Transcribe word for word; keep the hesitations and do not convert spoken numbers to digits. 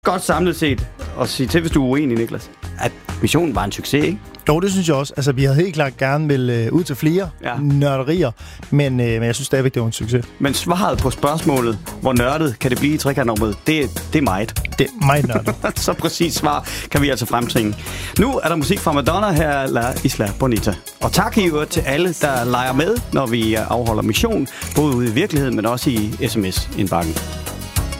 Godt samlet set, og sige til, hvis du er uenig, Niklas, at missionen var en succes, ikke? Jo, det synes jeg også. Altså, vi havde helt klart gerne vil øh, ud til flere ja. nørderier, men, øh, men jeg synes stadigvæk, det var en succes. Men svaret på spørgsmålet, hvor nørdet kan det blive i trekantområdet, det, det er meget. Det er meget nørdet. Så præcis svar kan vi altså fremtvinge. Nu er der musik fra Madonna her, La Isla Bonita. Og tak i øvrigt til alle, der leger med, når vi afholder mission, både ude i virkeligheden, men også i sms-indbakken.